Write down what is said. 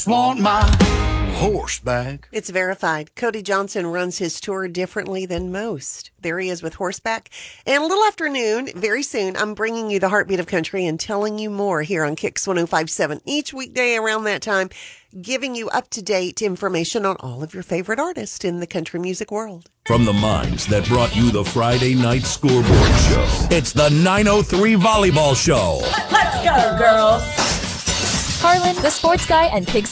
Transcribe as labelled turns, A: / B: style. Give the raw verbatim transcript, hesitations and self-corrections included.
A: just want my horse back.
B: It's verified. Cody Johnson runs his tour differently than most. There he is with Horseback. And a little after noon, very soon, I'm bringing you the heartbeat of country and telling you more here on Kicks one oh five point seven each weekday around that time, giving you up-to-date information on all of your favorite artists in the country music world.
C: From the minds that brought you the Friday Night Scoreboard Show, it's the nine oh three Volleyball Show.
D: Let's go, girls.
E: Harlan, the sports guy, and Pigs